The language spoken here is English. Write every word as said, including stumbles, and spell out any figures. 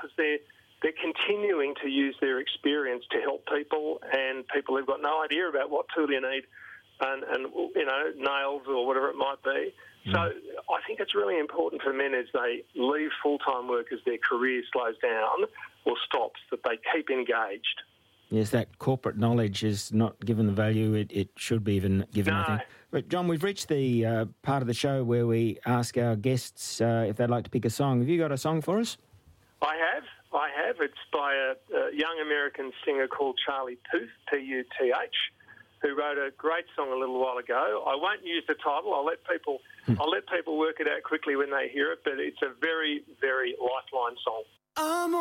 because they're they're continuing to use their experience to help people and people who've got no idea about what tool you need and, and you know, nails or whatever it might be. Mm. So I think it's really important for men as they leave full-time work, as their career slows down or stops, that they keep engaged. Yes, that corporate knowledge is not given the value it, it should be even given, no. I think. But, John, we've reached the uh, part of the show where we ask our guests uh, if they'd like to pick a song. Have you got a song for us? I have. I have. It's by a, a young American singer called Charlie Puth, P U T H, who wrote a great song a little while ago. I won't use the title. I'll let people I'll let people work it out quickly when they hear it, but it's a very, very lifeline song. I'm